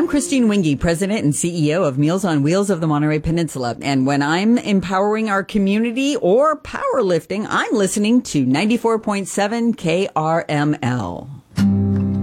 Christine Winge, President and CEO of Meals on Wheels of the Monterey Peninsula. And when I'm empowering our community or powerlifting, I'm listening to 94.7 KRML.